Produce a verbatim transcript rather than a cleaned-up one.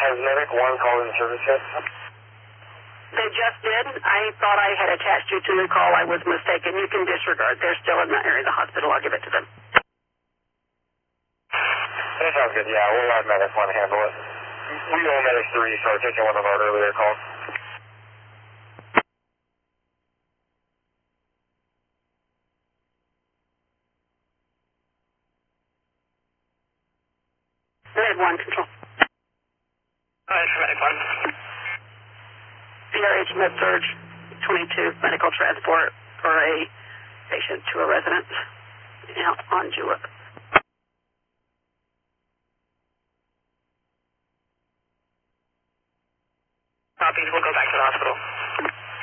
has Medic one called in service yet? They just did. I thought I had attached you to the call. I was mistaken. You can disregard. They're still in the area of the hospital. I'll give it to them. That sounds good. Yeah, we'll let Medic one handle it. We owe Medic three, so I'm taking one of our earlier calls. Med one, control. Alright, for Medic one. C R H Med-Surg twenty-two, medical transport for a patient to a residence out on Julep. Copies, we'll go back to the hospital.